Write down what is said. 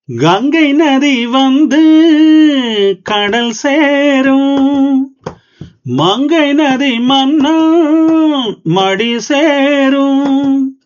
கங்கை நதி வந்து கடல் சேரும், மங்கை நதி மன்னன் மடி சேரும்.